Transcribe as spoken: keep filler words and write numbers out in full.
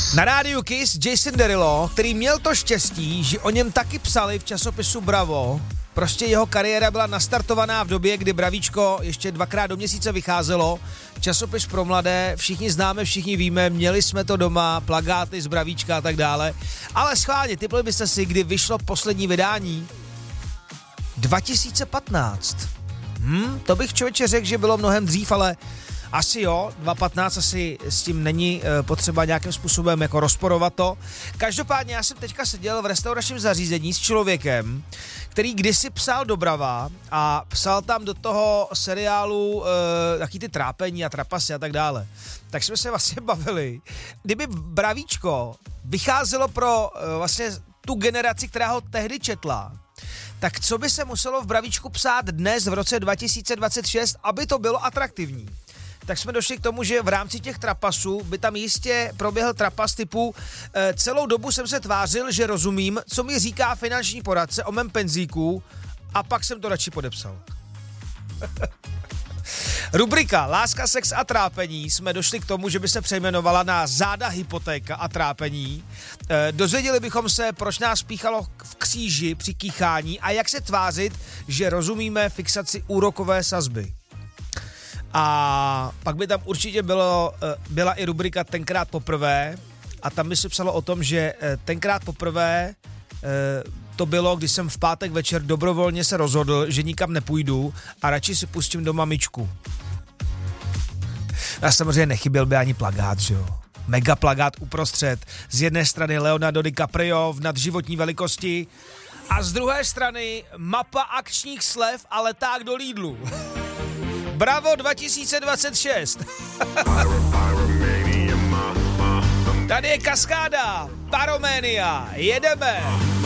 Na rádiu Kiss Jason Derulo, který měl to štěstí, že o něm taky psali v časopisu Bravo. Prostě jeho kariéra byla nastartovaná v době, kdy Bravíčko ještě dvakrát do měsíce vycházelo. Časopis pro mladé, všichni známe, všichni víme, měli jsme to doma, plakáty z Bravíčka a tak dále. Ale schválně, tipli byste si, kdy vyšlo poslední vydání? dva tisíce patnáct. Hm, to bych člověče řekl, že bylo mnohem dřív, ale asi jo, dva tisíce patnáct asi s tím není e, potřeba nějakým způsobem jako rozporovat to. Každopádně já jsem teďka seděl v restauračním zařízení s člověkem, který kdysi psal do Brava a psal tam do toho seriálu e, taky ty trápení a trapasy a tak dále. Tak jsme se vlastně bavili. Kdyby Bravíčko vycházelo pro e, vlastně tu generaci, která ho tehdy četla, tak co by se muselo v Bravíčku psát dnes v roce dva tisíce dvacet šest, aby to bylo atraktivní? Tak jsme došli k tomu, že v rámci těch trapasů by tam jistě proběhl trapas typu e, celou dobu jsem se tvářil, že rozumím, co mi říká finanční poradce o mém penzíku, a pak jsem to radši podepsal. Rubrika Láska, sex a trápení jsme došli k tomu, že by se přejmenovala na Záda, hypotéka a trápení. E, dozvěděli bychom se, proč nás píchalo v kříži při kýchání a jak se tvářit, že rozumíme fixaci úrokové sazby. A pak by tam určitě bylo, byla i rubrika Tenkrát poprvé a tam by se psalo o tom, že tenkrát poprvé to bylo, když jsem v pátek večer dobrovolně se rozhodl, že nikam nepůjdu a radši si pustím doma myčku. A samozřejmě nechyběl by ani plakát, že jo. Mega plakát uprostřed. Z jedné strany Leonardo DiCaprio v nadživotní velikosti a z druhé strany mapa akčních slev a leták do Lidlu. Bravo dva tisíce dvacet šest. Tady je Kaskáda, Pyromania, jedeme.